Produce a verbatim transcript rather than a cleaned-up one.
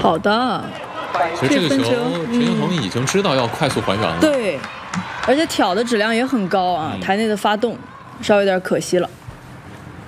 好的。 其实这个球， 这个分球陈幸同已经知道要快速还原了。 对，而且挑的质量也很高啊， 嗯台内的发动稍微有点可惜了。